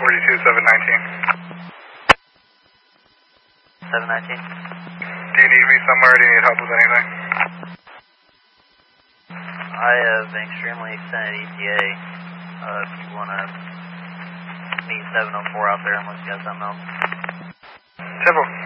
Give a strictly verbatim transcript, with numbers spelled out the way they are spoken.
forty-two, seven nineteen. seven nineteen. Do you need me somewhere? Do you need help with anything? I have an extremely extended E T A. Uh, if you want to meet seven oh four out there, unless you got something else. Simple.